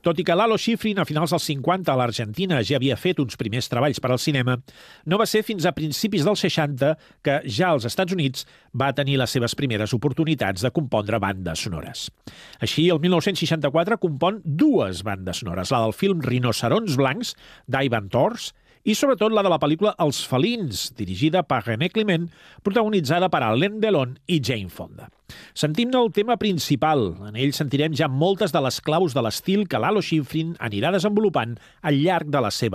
Tot i que Lalo Schifrin a finals dels 50 a l'Argentina ja havia fet uns primers treballs per al cinema, no va ser fins a principis dels 60 que ja als Estats Units va tenir les seves primeres oportunitats de compondre bandes sonores. Així, el 1964 compon dues bandes sonores, la del film Rinocerons Blancs, d'Ivan Tors, i sobretot la de la pel·lícula Els Felins, dirigida per René Clement, protagonitzada per Alain Delon i Jane Fonda. Sentim-ne el tema principal. En ell sentirem ja moltes de les claus de l'estil que Lalo Schifrin anirà desenvolupant al llarg de la seva